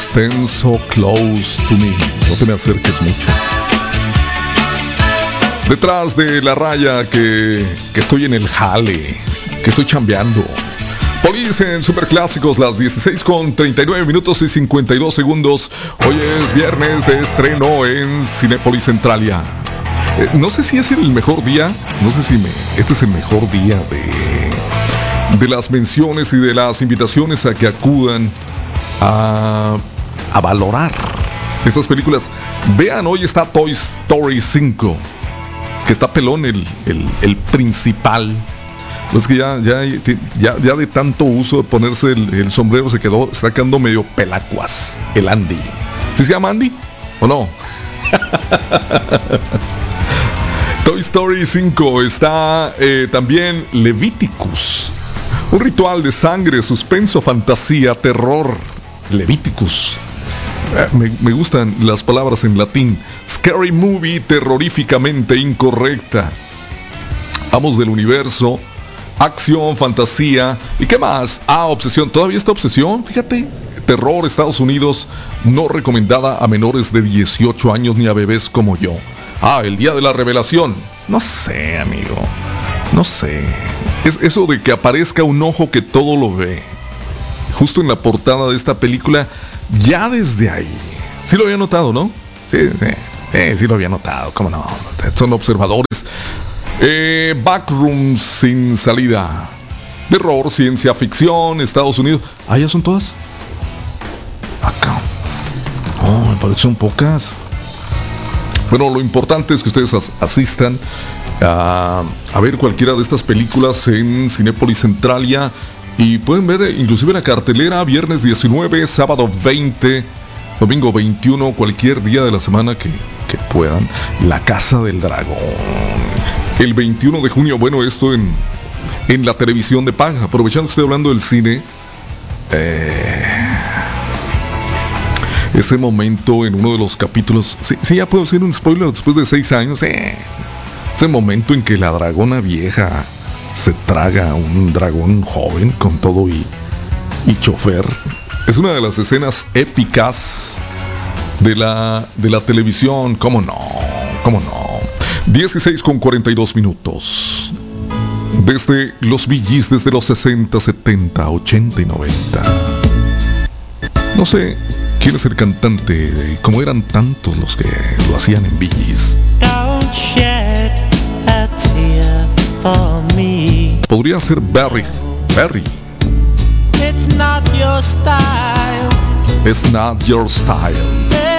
Stand so close to me. No te me acerques mucho. Detrás de la raya que estoy en el jale, que estoy chambeando. Police en Superclásicos, las 16:39 y 52 segundos. Hoy es viernes de estreno en Cinépolis Centralia. No sé si es el mejor día, este es el mejor día de las menciones y de las invitaciones a que acudan a valorar estas películas. Vean, hoy está Toy Story 5, que está pelón el principal. Pues que ya de tanto uso de ponerse el sombrero está quedando medio pelacuas el Andy. ¿Sí se llama Andy o no? Toy Story 5 está también Leviticus, un ritual de sangre, suspenso, fantasía, terror. Leviticus. Me gustan las palabras en latín. Scary movie, terroríficamente incorrecta. Amos del universo, acción, fantasía. ¿Y qué más? Obsesión. ¿Todavía está Obsesión? Fíjate. Terror, Estados Unidos, no recomendada a menores de 18 años ni a bebés como yo. El día de la revelación. No sé, amigo. No sé. Es eso de que aparezca un ojo que todo lo ve. Justo en la portada de esta película, ya desde ahí. Sí lo había notado, ¿no? Sí lo había notado. ¿Cómo no? Son observadores. Backrooms sin salida. Terror, ciencia ficción, Estados Unidos. ¿Ya son todas? Acá. Me parece que son pocas. Bueno, lo importante es que ustedes asistan a ver cualquiera de estas películas en Cinépolis Centralia. Y pueden ver inclusive la cartelera viernes 19, sábado 20, domingo 21, cualquier día de la semana que puedan. La Casa del Dragón. El 21 de junio, bueno, esto en la televisión de paga. Aprovechando que estoy hablando del cine. Ese momento en uno de los capítulos. Sí, ya puedo hacer un spoiler después de 6 años. Ese momento en que la dragona vieja se traga a un dragón joven con todo y chofer. Es una de las escenas épicas de la televisión. ¿Cómo no? 16:42. Desde los Bee Gees, desde los 60, 70, 80 y 90. No sé quién es el cantante, como eran tantos los que lo hacían en Bee Gees. Don't shed a tear for me. Podría ser Barry. It's not your style. It's not your style.